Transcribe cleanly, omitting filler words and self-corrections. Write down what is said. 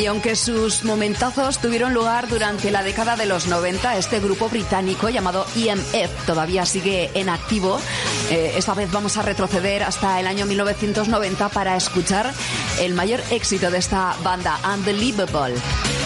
Y aunque sus momentazos tuvieron lugar durante la década de los 90, este grupo británico llamado EMF todavía sigue en activo. Esta vez vamos a retroceder hasta el año 1990 para escuchar el mayor éxito de esta banda, Unbelievable.